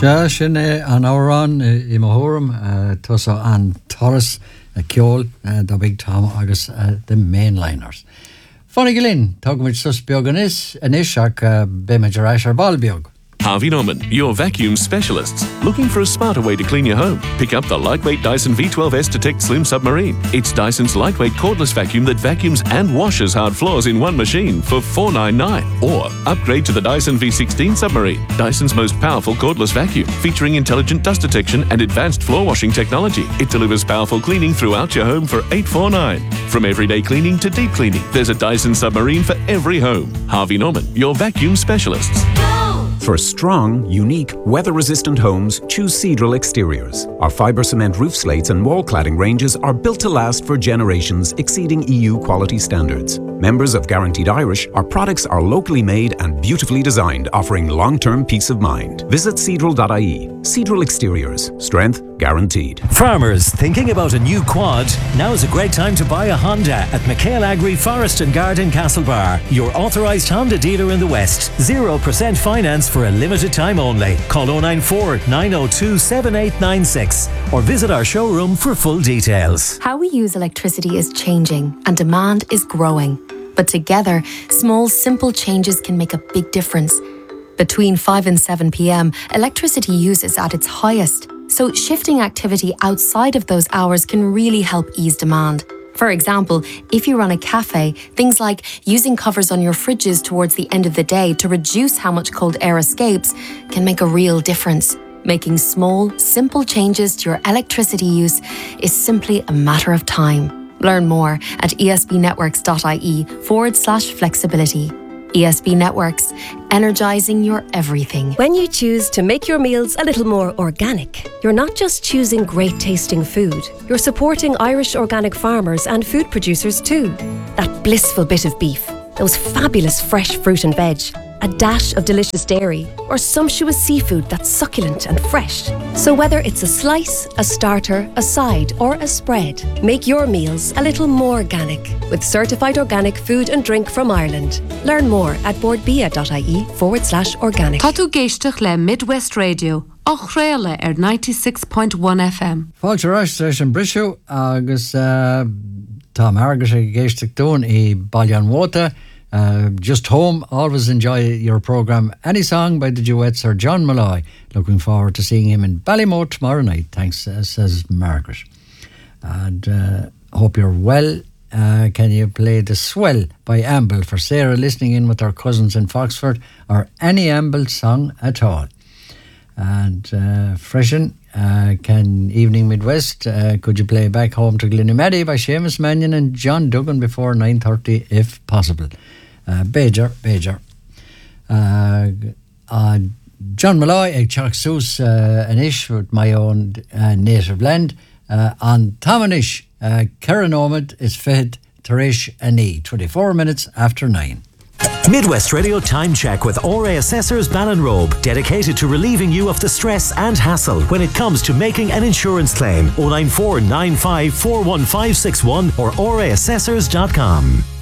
Sin an árán I Mahorm tusa an Taurus ceol the Big Tom agus the mainliners. Fanny Gillen, tugmid sus beag is ach bimid ar ball beag. Harvey Norman, your vacuum specialists. Looking for a smarter way to clean your home? Pick up the lightweight Dyson V12S Detect Slim Submarine. It's Dyson's lightweight cordless vacuum that vacuums and washes hard floors in one machine for $499. Or upgrade to the Dyson V16 Submarine, Dyson's most powerful cordless vacuum, featuring intelligent dust detection and advanced floor washing technology. It delivers powerful cleaning throughout your home for $849. From everyday cleaning to deep cleaning, there's a Dyson Submarine for every home. Harvey Norman, your vacuum specialists. For strong, unique, weather-resistant homes, choose Seadrill Exteriors. Our fibre cement roof slates and wall cladding ranges are built to last for generations, exceeding EU quality standards. Members of Guaranteed Irish, our products are locally made and beautifully designed, offering long-term peace of mind. Visit Seadrill.ie. Seadrill Exteriors. Strength guaranteed. Farmers thinking about a new quad? Now is a great time to buy a Honda at McHale Agri Forest and Garden Castlebar, your authorised Honda dealer in the West. 0% finance for a limited time only. Call 094 902 7896 or visit our showroom for full details. How we use electricity is changing and demand is growing. But together, small, simple changes can make a big difference. Between 5 and 7 p.m, electricity use is at its highest. So shifting activity outside of those hours can really help ease demand. For example, if you run a cafe, things like using covers on your fridges towards the end of the day to reduce how much cold air escapes can make a real difference. Making small, simple changes to your electricity use is simply a matter of time. Learn more at esbnetworks.ie/flexibility. ESB Networks, energising your everything. When you choose to make your meals a little more organic, you're not just choosing great tasting food, you're supporting Irish organic farmers and food producers too. That blissful bit of beef, those fabulous fresh fruit and veg, a dash of delicious dairy, or sumptuous seafood that's succulent and fresh. So whether it's a slice, a starter, a side, or a spread, make your meals a little more organic with certified organic food and drink from Ireland. Learn more at boardbia.ie/organic. Tá tú géisteach le Midwest Radio, ochréile 96.1 FM. Fáilte ráis an brisú agus tá margus a géisteach dún I Ballianwater. Just home, always enjoy your programme. Any song by the duets or John Malloy. Looking forward to seeing him in Ballymote tomorrow night. Thanks, says Margaret. And hope you're well. Can you play The Swell by Amble for Sarah listening in with her cousins in Foxford, or any Amble song at all? And Freshen, can Evening Midwest, could you play Back Home to Glenimeddy by Seamus Mannion and John Duggan before 9:30 if possible? Bejar. John Malloy ag Teach Sús an ish with my own native land. On Tamanish, Karen Omid is fed Tarish Ani, 24 minutes after 9. Midwest Radio Time Check with ORA Assessors Ballinrobe, dedicated to relieving you of the stress and hassle when it comes to making an insurance claim. 094 95 41561 or oraassessors.com.